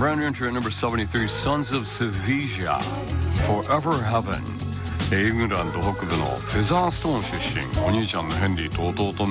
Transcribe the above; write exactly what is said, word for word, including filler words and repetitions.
brand new entry at number seventy-three, Sons of Sevilla, Forever Heaven。イングランド北部のフェザーストーン出身、お兄ちゃんのヘンリーと弟の